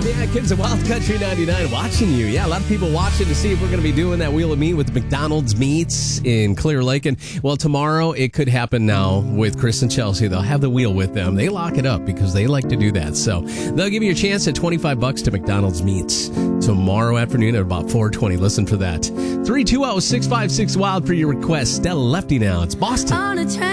Yeah, kids at Wild Country 99 watching you. Yeah, a lot of people watching to see if we're going to be doing that Wheel of Meat with McDonald's Meats in Clear Lake. And, well, tomorrow it could happen now with Chris and Chelsea. They'll have the wheel with them. They lock it up because they like to do that. So they'll give you a chance at $25 to McDonald's Meats tomorrow afternoon at about 4:20. Listen for that. 320-656-WILD for your request. Stella Lefty now. It's Boston.